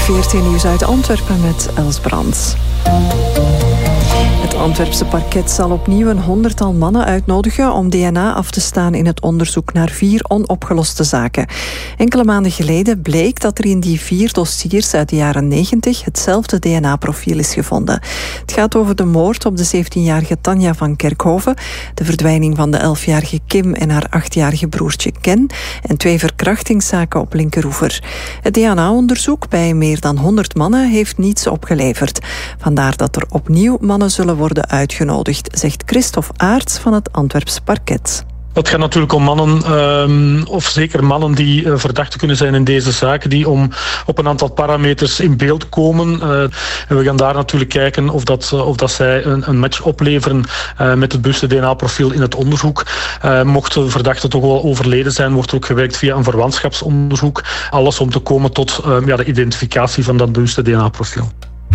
VRT Nieuws uit Antwerpen met Els Brands. Het Antwerpse parket zal opnieuw een 100-tal mannen uitnodigen om DNA af te staan in het onderzoek naar 4 onopgeloste zaken. Enkele maanden geleden bleek dat er in die 4 dossiers uit de jaren 90 hetzelfde DNA-profiel is gevonden. Het gaat over de moord op de 17-jarige Tanja van Kerkhoven, de verdwijning van de 11-jarige Kim en haar 8-jarige broertje Ken en 2 verkrachtingszaken op Linkeroever. Het DNA-onderzoek bij meer dan 100 mannen heeft niets opgeleverd. Vandaar dat er opnieuw mannen zullen worden uitgenodigd, zegt Christophe Aerts van het Antwerps parket. Het gaat natuurlijk om mannen, of zeker mannen die verdacht kunnen zijn in deze zaken, die op een aantal parameters in beeld komen. En we gaan daar natuurlijk kijken of dat zij een match opleveren met het bewuste DNA-profiel in het onderzoek. Mocht de verdachte toch wel overleden zijn, wordt er ook gewerkt via een verwantschapsonderzoek. Alles om te komen tot de identificatie van dat bewuste DNA-profiel.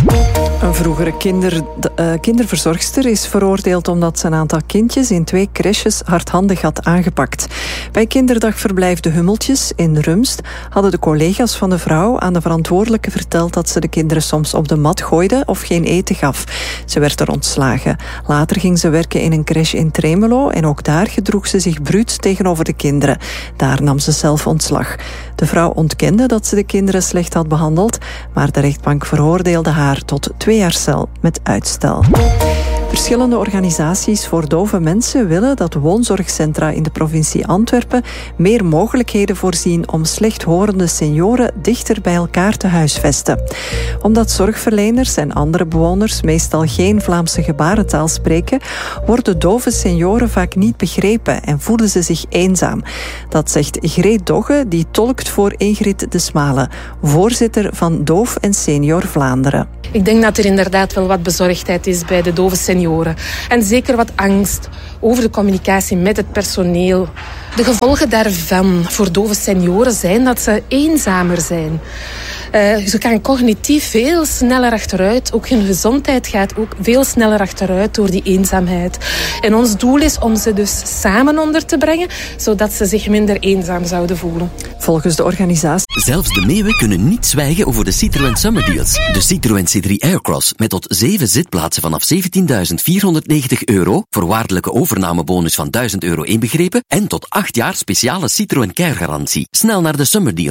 Een vroegere kinderverzorgster is veroordeeld omdat ze een aantal kindjes in 2 crèches hardhandig had aangepakt. Bij kinderdagverblijf De Hummeltjes in Rumst hadden de collega's van de vrouw aan de verantwoordelijke verteld dat ze de kinderen soms op de mat gooide of geen eten gaf. Ze werd er ontslagen. Later ging ze werken in een crèche in Tremelo en ook daar gedroeg ze zich bruut tegenover de kinderen. Daar nam ze zelf ontslag. De vrouw ontkende dat ze de kinderen slecht had behandeld, maar de rechtbank veroordeelde haar tot 2 jaar cel met uitstel. Verschillende organisaties voor dove mensen willen dat woonzorgcentra in de provincie Antwerpen meer mogelijkheden voorzien om slechthorende senioren dichter bij elkaar te huisvesten. Omdat zorgverleners en andere bewoners meestal geen Vlaamse gebarentaal spreken, worden dove senioren vaak niet begrepen en voelen ze zich eenzaam. Dat zegt Greet Dogge, die tolkt voor Ingrid de Smale, voorzitter van Doof en Senior Vlaanderen. Ik denk dat er inderdaad wel wat bezorgdheid is bij de dove senioren. En zeker wat angst over de communicatie met het personeel. De gevolgen daarvan voor dove senioren zijn dat ze eenzamer zijn. Ze gaan cognitief veel sneller achteruit. Ook hun gezondheid gaat ook veel sneller achteruit door die eenzaamheid. En ons doel is om ze dus samen onder te brengen, zodat ze zich minder eenzaam zouden voelen. Volgens de organisatie... Zelfs de meeuwen kunnen niet zwijgen over de Citroën Summer Deals. De Citroën C3 Aircross met tot 7 zitplaatsen vanaf €17.490, voorwaardelijke overnamebonus van €1.000 inbegrepen en tot 8 jaar speciale Citroën Care garantie. Snel naar de Summer Deals.